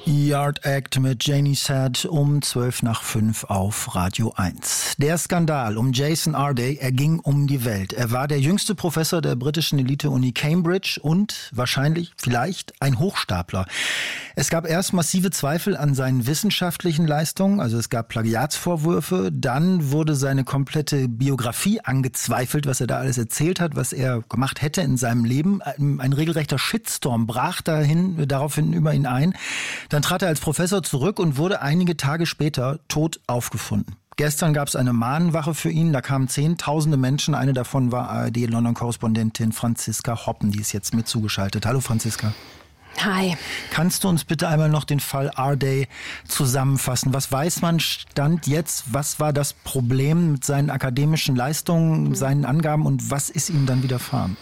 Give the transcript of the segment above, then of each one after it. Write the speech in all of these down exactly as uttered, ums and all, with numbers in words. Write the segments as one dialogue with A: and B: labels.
A: Yard Act mit Janie Sad um zwölf nach fünf auf Radio eins. Der Skandal um Jason Arday, er ging um die Welt. Er war der jüngste Professor der britischen Elite-Uni Cambridge und wahrscheinlich, vielleicht, ein Hochstapler. Es gab erst massive Zweifel an seinen wissenschaftlichen Leistungen, also es gab Plagiatsvorwürfe. Dann wurde seine komplette Biografie angezweifelt, was er da alles erzählt hat, was er gemacht hätte in seinem Leben. Ein, ein regelrechter Shitstorm brach dahin, daraufhin über ihn ein. Dann trat er als Professor zurück und wurde einige Tage später tot aufgefunden. Gestern gab es eine Mahnwache für ihn, da kamen zehntausende Menschen. Eine davon war A R D-London-Korrespondentin Franziska Hoppen, die ist jetzt mit zugeschaltet. Hallo Franziska.
B: Hi.
A: Kannst du uns bitte einmal noch den Fall Arday zusammenfassen? Was weiß man Stand jetzt? Was war das Problem mit seinen akademischen Leistungen, mhm. seinen Angaben und was ist ihm dann widerfahren?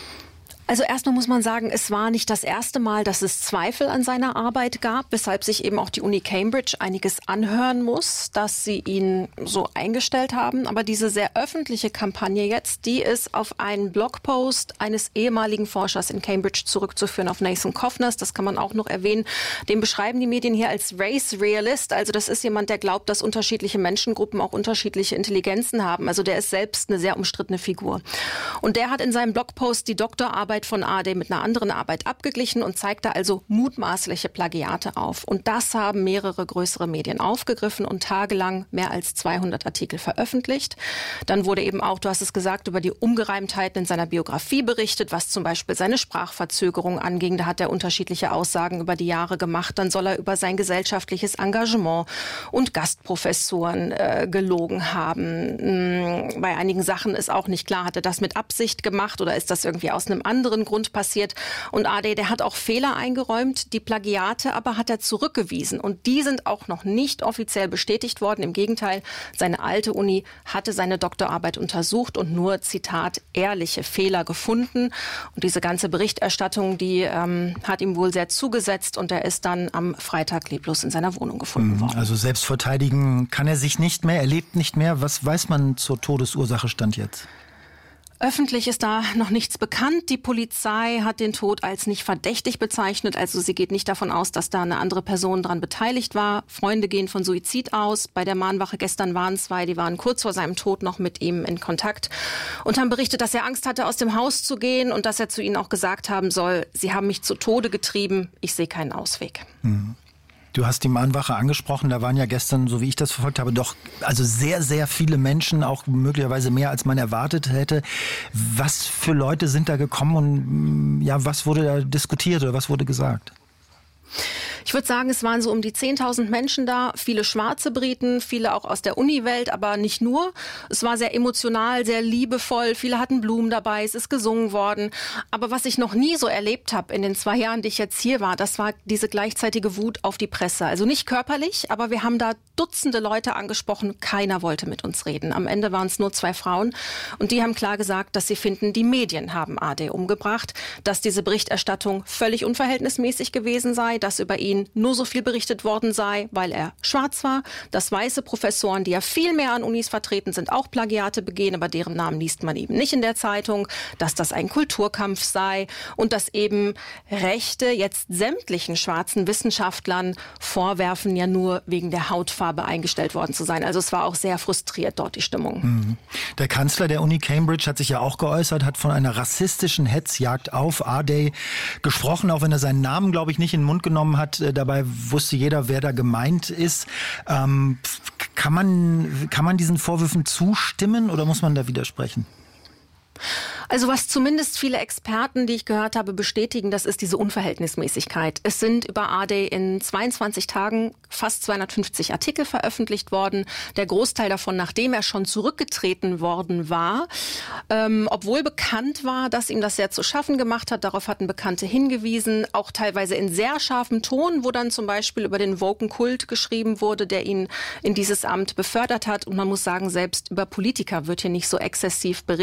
B: Also erstmal muss man sagen, es war nicht das erste Mal, dass es Zweifel an seiner Arbeit gab, weshalb sich eben auch die Uni Cambridge einiges anhören muss, dass sie ihn so eingestellt haben. Aber diese sehr öffentliche Kampagne jetzt, die ist auf einen Blogpost eines ehemaligen Forschers in Cambridge zurückzuführen, auf Nathan Kovners. Das kann man auch noch erwähnen. Den beschreiben die Medien hier als Race Realist. Also das ist jemand, der glaubt, dass unterschiedliche Menschengruppen auch unterschiedliche Intelligenzen haben. Also der ist selbst eine sehr umstrittene Figur. Und der hat in seinem Blogpost die Doktorarbeit von Arday mit einer anderen Arbeit abgeglichen und zeigte also mutmaßliche Plagiate auf. Und das haben mehrere größere Medien aufgegriffen und tagelang mehr als zweihundert Artikel veröffentlicht. Dann wurde eben auch, du hast es gesagt, über die Ungereimtheiten in seiner Biografie berichtet, was zum Beispiel seine Sprachverzögerung anging. Da hat er unterschiedliche Aussagen über die Jahre gemacht. Dann soll er über sein gesellschaftliches Engagement und Gastprofessoren äh, gelogen haben. Hm, bei einigen Sachen ist auch nicht klar, hat er das mit Absicht gemacht oder ist das irgendwie aus einem anderen Grund passiert. Und Arday, der hat auch Fehler eingeräumt, die Plagiate aber hat er zurückgewiesen. Und die sind auch noch nicht offiziell bestätigt worden. Im Gegenteil, seine alte Uni hatte seine Doktorarbeit untersucht und nur, Zitat, ehrliche Fehler gefunden. Und diese ganze Berichterstattung, die ähm, hat ihm wohl sehr zugesetzt und er ist dann am Freitag leblos in seiner Wohnung gefunden worden.
A: Also selbst verteidigen kann er sich nicht mehr, er lebt nicht mehr. Was weiß man zur Todesursache Stand jetzt?
B: Öffentlich ist da noch nichts bekannt. Die Polizei hat den Tod als nicht verdächtig bezeichnet. Also sie geht nicht davon aus, dass da eine andere Person daran beteiligt war. Freunde gehen von Suizid aus. Bei der Mahnwache gestern waren zwei, die waren kurz vor seinem Tod noch mit ihm in Kontakt und haben berichtet, dass er Angst hatte, aus dem Haus zu gehen und dass er zu ihnen auch gesagt haben soll, sie haben mich zu Tode getrieben, ich sehe keinen Ausweg.
A: Mhm. Du hast die Mahnwache angesprochen, da waren ja gestern, so wie ich das verfolgt habe, doch also sehr, sehr viele Menschen, auch möglicherweise mehr, als man erwartet hätte. Was für Leute sind da gekommen und ja, was wurde da diskutiert oder was wurde gesagt?
B: Ich würde sagen, es waren so um die zehntausend Menschen da, viele schwarze Briten, viele auch aus der Uni-Welt, aber nicht nur. Es war sehr emotional, sehr liebevoll, viele hatten Blumen dabei, es ist gesungen worden. Aber was ich noch nie so erlebt habe in den zwei Jahren, die ich jetzt hier war, das war diese gleichzeitige Wut auf die Presse. Also nicht körperlich, aber wir haben da Dutzende Leute angesprochen, keiner wollte mit uns reden. Am Ende waren es nur zwei Frauen und die haben klar gesagt, dass sie finden, die Medien haben Arday umgebracht, dass diese Berichterstattung völlig unverhältnismäßig gewesen sei, dass über ihn nur so viel berichtet worden sei, weil er schwarz war, dass weiße Professoren, die ja viel mehr an Unis vertreten sind, auch Plagiate begehen, aber deren Namen liest man eben nicht in der Zeitung, dass das ein Kulturkampf sei und dass eben Rechte jetzt sämtlichen schwarzen Wissenschaftlern vorwerfen, ja nur wegen der Hautfarbe eingestellt worden zu sein. Also es war auch sehr frustriert dort die Stimmung.
A: Der Kanzler der Uni Cambridge hat sich ja auch geäußert, hat von einer rassistischen Hetzjagd auf Arday gesprochen, auch wenn er seinen Namen, glaube ich, nicht in den Mund genommen hat. Dabei wusste jeder, wer da gemeint ist. Ähm, kann man, kann man diesen Vorwürfen zustimmen oder muss man da widersprechen?
B: Also was zumindest viele Experten, die ich gehört habe, bestätigen, das ist diese Unverhältnismäßigkeit. Es sind über Arday in zweiundzwanzig Tagen fast zweihundertfünfzig Artikel veröffentlicht worden. Der Großteil davon, nachdem er schon zurückgetreten worden war. Ähm, obwohl bekannt war, dass ihm das sehr zu schaffen gemacht hat. Darauf hatten Bekannte hingewiesen. Auch teilweise in sehr scharfem Ton, wo dann zum Beispiel über den Woken-Kult geschrieben wurde, der ihn in dieses Amt befördert hat. Und man muss sagen, selbst über Politiker wird hier nicht so exzessiv berichtet.